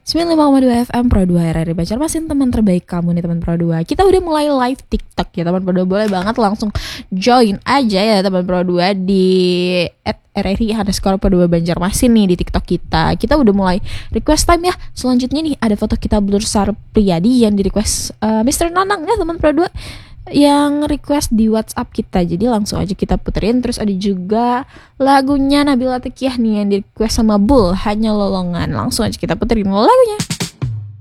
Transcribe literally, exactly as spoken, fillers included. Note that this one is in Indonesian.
sembilan puluh lima koma dua F M Pro dua R R I Banjarmasin, teman terbaik kamu nih teman Pro dua. Kita udah mulai live TikTok ya teman Pro dua, boleh banget langsung join aja ya teman Pro dua di at R R I underscore Pro dua Banjarmasin nih di TikTok kita. Kita udah mulai request time ya. Selanjutnya nih ada foto kita Blur Sarpriyadi yang di request uh, mister Nanang ya teman Pro dua, yang request di WhatsApp kita. Jadi langsung aja kita puterin. Terus ada juga lagunya Nabila Tekiyah nih yang di request sama Bull, Hanya Lolongan. Langsung aja kita puterin lagunya.